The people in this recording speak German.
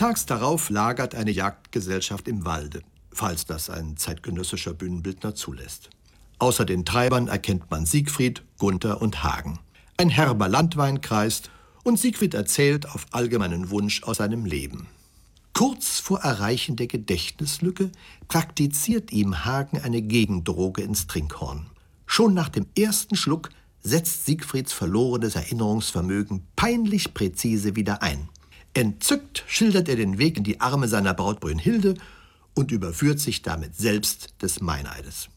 Tags darauf lagert eine Jagdgesellschaft im Walde, falls das ein zeitgenössischer Bühnenbildner zulässt. Außer den Treibern erkennt man Siegfried, Gunther und Hagen. Ein herber Landwein kreist und Siegfried erzählt auf allgemeinen Wunsch aus seinem Leben. Kurz vor Erreichen der Gedächtnislücke praktiziert ihm Hagen eine Gegendroge ins Trinkhorn. Schon nach dem ersten Schluck setzt Siegfrieds verlorenes Erinnerungsvermögen peinlich präzise wieder ein. Entzückt schildert er den Weg in die Arme seiner Braut Brünnhilde und überführt sich damit selbst des Meineides.